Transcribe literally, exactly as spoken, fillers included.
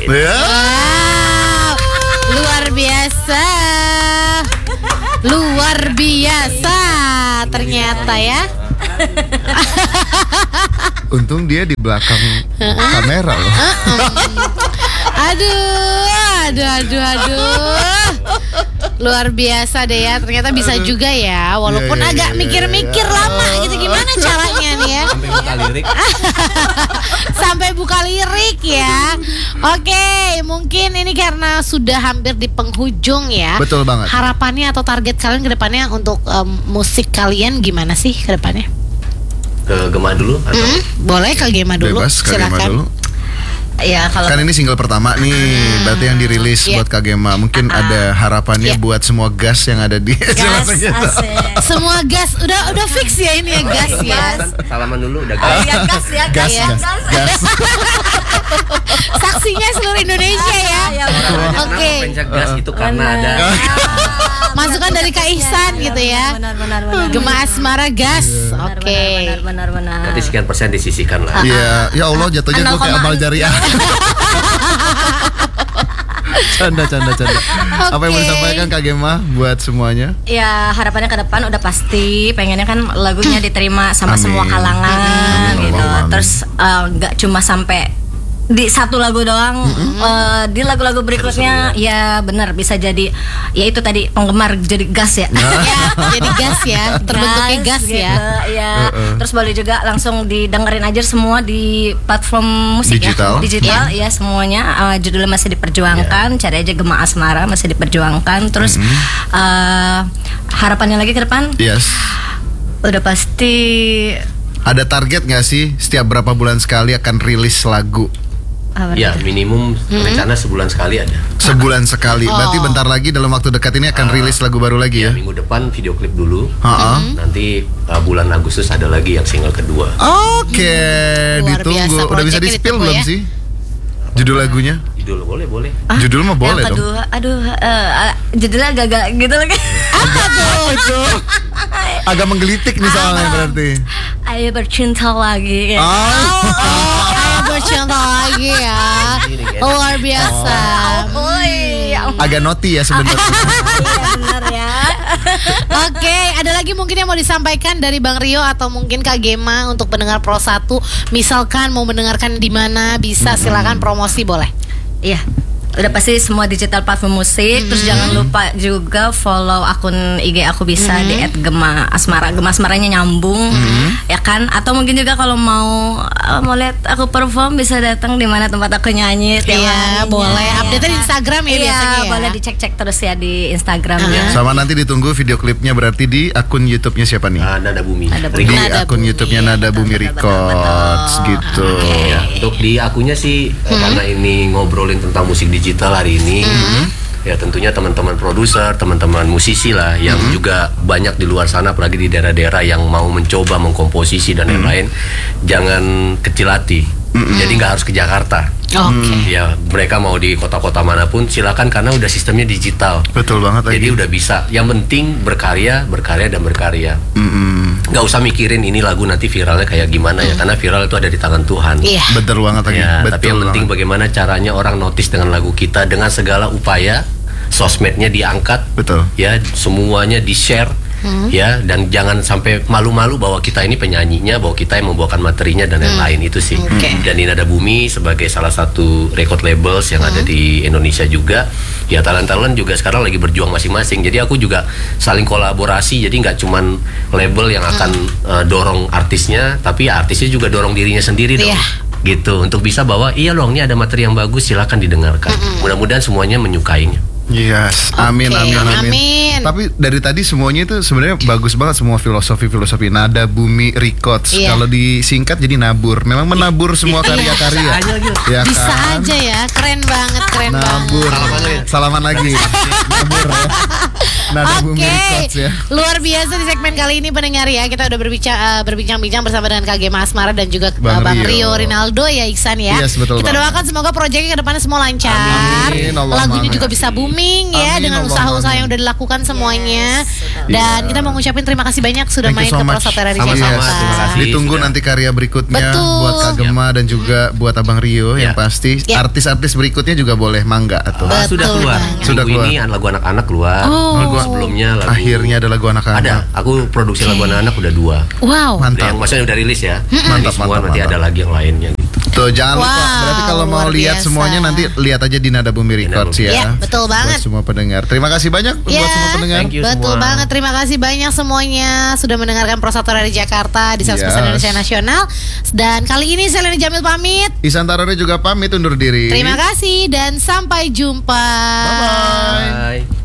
Ya. Wow, luar biasa. Luar biasa ternyata ya. Untung dia di belakang kamera loh. Aduh, aduh, aduh, aduh. Luar biasa deh ya. Ternyata bisa juga ya. Walaupun Iya, iya, agak iya, mikir-mikir iya. lama gitu. Gimana caranya nih ya? Sampai buka lirik. Sampai buka lirik ya. Oke, mungkin ini karena sudah hampir di penghujung ya. Betul banget. Harapannya atau target kalian ke depannya untuk um, musik kalian gimana sih ke depannya? Ke Gema dulu atau Hmm, boleh ke Gema dulu. Bebas Kak Gema Silakan. dulu. Ya kalau Kan ini single pertama nih, berarti yang dirilis Iya. buat Kak Gema. Mungkin ada harapannya Iya. buat semua gas yang ada di gas asik. Semua gas udah udah fix ya ini ya gas ya. salaman dulu udah Oh, gas. ya gas ya Gas, ya, gas, gas. Saksinya seluruh Indonesia ya. Ya, Kenapa Oke. pencet gas itu karena Benar. ada Masukan dari Kak Ihsan gitu ya. Benar benar benar. Gema Asmara gas. Benar, Oke. Benar benar benar. nanti sekian persen disisihkan lah. Iya, ya Allah jatuhnya gue kayak amal jariah. Canda, canda, canda. Apa yang mau Oke. disampaikan Kak Gema buat semuanya? Ya harapannya ke depan udah pasti pengennya kan lagunya diterima sama Amin. semua kalangan Amin. gitu. Amin. Terus eh, nggak cuma sampai di satu lagu doang, eh, di lagu-lagu berikutnya ya benar bisa jadi ya itu tadi penggemar jadi gas ya. Ya, jadi gas ya. Terbentuknya gas gitu, ya. ya. Uh-uh. Terus boleh juga langsung didengerin aja semua di platform musik Digital. ya. Digital ya semuanya. Eh, judulnya masih diperjuangkan. Cari aja Gema Asmara masih diperjuangkan. Terus eh, harapannya lagi ke depan Yes. udah pasti Ada target nggak sih setiap berapa bulan sekali akan rilis lagu? apa Ya nih? minimum rencana sebulan sekali ada. Sebulan sekali. Berarti Oh. bentar lagi dalam waktu dekat ini akan rilis lagu baru lagi Ya ya? minggu depan video klip dulu. Ha-ha. Nanti uh, bulan Agustus ada lagi yang single kedua. Oke, Luar ditunggu. biasa, Udah bisa project di-spill ditunggu belum ya. sih? Judul lagunya? Judul boleh boleh. Judul mah boleh Yang dong. kedua, aduh, eh, judulnya agak-agak gitu lagi. Apa tuh? Agak menggelitik nih soalnya berarti. Ayo bercinta lagi. Ya. Oh. Ayo bercinta lagi ya. Luar biasa. Oi, Agak noti ya sebenarnya. iya benar ya. Oke, ada lagi mungkin yang mau disampaikan dari Bang Rio atau mungkin Kak Gema untuk pendengar Pro satu. Misalkan mau mendengarkan di mana bisa silakan promosi boleh. Iya. Udah pasti semua digital platform musik. Terus jangan lupa juga follow akun I G aku bisa di et gema asmara. Gema asmaranya nyambung, ya kan? Atau mungkin juga kalau mau uh, mau lihat aku perform bisa datang di mana tempat aku nyanyi. setiap Iya, harinya, boleh. ya Update-nya di kan? Instagram ya Iya, biasanya ya. boleh dicek-cek terus ya di Instagram ya. Sama nanti ditunggu video klipnya berarti di akun YouTube-nya siapa nih? Uh, Nada Bumi. Nada Bumi. Di Record. Nada akun Bumi. YouTube-nya Nada Bumi betul, betul, Records betul. gitu. Ya, untuk di akunnya sih eh, karena ini ngobrolin tentang musik digital hari ini. Ya tentunya teman-teman produser, teman-teman musisi lah yang juga banyak di luar sana apalagi di daerah-daerah yang mau mencoba mengkomposisi dan lain-lain. Jangan kecil hati. Jadi nggak harus ke Jakarta. Oke. Ya mereka mau di kota-kota manapun silakan karena udah sistemnya digital. Betul banget lagi. Jadi udah bisa. Yang penting berkarya, berkarya dan berkarya. Mm-mm. Nggak usah mikirin ini lagu nanti viralnya kayak gimana ya karena viral itu ada di tangan Tuhan. Iya. Betul banget lagi. Ya, Betul tapi yang penting banget. bagaimana caranya orang notice dengan lagu kita dengan segala upaya, sosmednya diangkat, Betul. ya semuanya di share, ya dan jangan sampai malu-malu bahwa kita ini penyanyinya, bahwa kita yang membawakan materinya dan lain-lain itu sih. Oke. Dan ini Nada Bumi sebagai salah satu record labels yang ada di Indonesia juga, ya talent-talent juga sekarang lagi berjuang masing-masing. Jadi aku juga saling kolaborasi, jadi nggak cuman label yang akan uh, dorong artisnya, tapi ya artisnya juga dorong dirinya sendiri dong. Iya. Gitu untuk bisa bahwa iya loh ini ada materi yang bagus silakan didengarkan. Mudah-mudahan semuanya menyukainya. Yes, amin, Oke, amin, amin, amin. Tapi dari tadi semuanya itu sebenarnya bagus banget semua filosofi-filosofi Nada Bumi Records. Iya. Kalau disingkat jadi nabur. Memang menabur semua karya-karya. Bisa aja lagi. Ya Bisa kan? aja ya, keren banget, keren banget. Nabur. Salaman lagi. Salaman lagi. Nabur ya. Nada Bumi Oke, Records ya. luar biasa di segmen kali ini pendengar ya. Kita udah berbicara uh, berbincang-bincang bersama dengan Kak Gema Asmara dan juga Bang uh, Bang Rio. Rio Rinaldo ya Iksan ya. Yes, betul Kita banget. doakan semoga proyeknya ke depannya semua lancar. Amin, Allah Lagunya amin. juga bisa booming ya Amin, dengan Allah usaha-usaha amin. yang udah dilakukan semuanya. betul. Dan Iya. kita mau ngucapin terima kasih banyak sudah Thank you main so ke much. Prosatera di Sama-sama, Jakarta. terima kasih. Ditunggu sudah. nanti karya berikutnya Betul. buat Kak Gema dan juga buat Abang Rio yang Ya. pasti. Ya. Artis-artis berikutnya juga boleh mangga atau. Ah, sudah Betul keluar. banget. Sudah Minggu keluar. ini lagu anak-anak keluar. Oh. Lagu sebelumnya lagu Akhirnya ada lagu anak-anak. ada. Aku produksi lagu anak-anak udah dua. Wow. Mantap. Yang maksudnya udah rilis ya. Mantap, Ini semua mantap, nanti mantap. ada lagi yang lainnya gitu. Tuh jangan lupa. Wow, Berarti kalau mau luar lihat biasa. semuanya nanti lihat aja di Nada Bumi Records Bumi. ya. Ya, betul banget. Buat semua pendengar. Terima kasih banyak buat Ya, semua pendengar. Thank you betul semua. banget. Terima kasih banyak semuanya sudah mendengarkan Prosatera di Jakarta di Seratus Persen Yes. Indonesia Nasional. Dan kali ini saya Leni Jamil pamit. Isan Tarore juga pamit undur diri. Terima kasih dan sampai jumpa. Bye bye. Bye.